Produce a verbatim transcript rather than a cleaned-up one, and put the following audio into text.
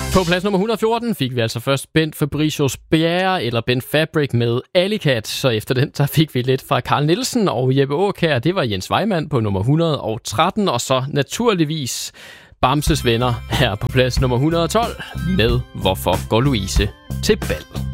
På plads nummer et hundrede og fjorten fik vi altså først Bent Fabricius Bjerre eller Ben Fabric med Alicat. Så efter den, der fik vi lidt fra Carl Nielsen og Jeppe Aakjær. Det var Jens Weimann på nummer et hundrede og tretten. Og så naturligvis Bamses Venner her på plads nummer et hundrede og tolv med Hvorfor går Louise til bal?